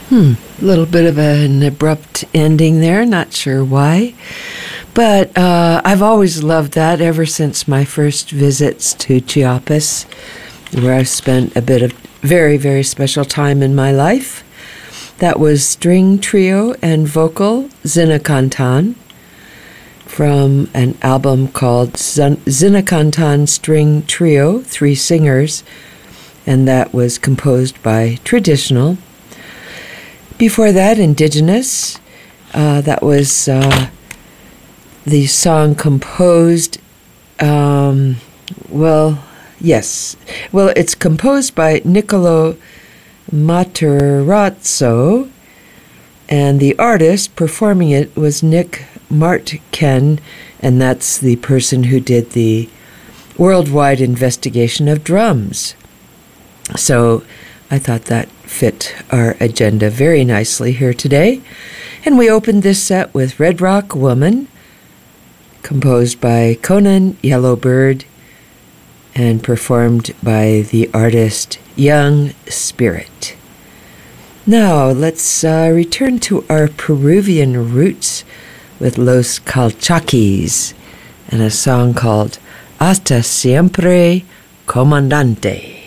A little bit of an abrupt ending there, not sure why. But I've always loved that ever since my first visits to Chiapas, where I've spent a bit of very, very special time in my life. That was string trio and vocal Zinacantan from an album called Zinacantan String Trio, 3 singers, and that was composed by Traditional. Before that, Indigenous, that was the song composed, it's composed by Niccolo Matarazzo, and the artist performing it was Nick Martken, and that's the person who did the worldwide investigation of drums. So I thought that fit our agenda very nicely here today. And we opened this set with Red Rock Woman, composed by Conan Yellowbird and performed by the artist Young Spirit. Now let's return to our Peruvian roots with Los Calchaquis and a song called Hasta Siempre, Comandante.